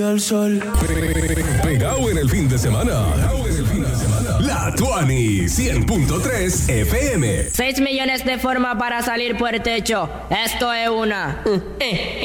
Al sol. Pegado en el fin de semana. La Tuani 100.3 FM. 6 millones de formas para salir por el techo. Esto es una.